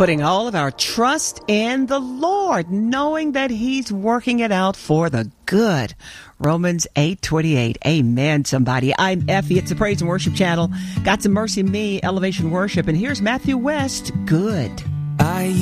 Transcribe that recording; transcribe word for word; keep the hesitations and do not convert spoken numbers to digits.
putting all of our trust in the Lord, knowing that He's working it out for the good. Romans eight twenty-eight. Amen, somebody. I'm Effie. It's a praise and worship channel. Got some Mercy Me, Elevation Worship. And here's Matthew West. Good. I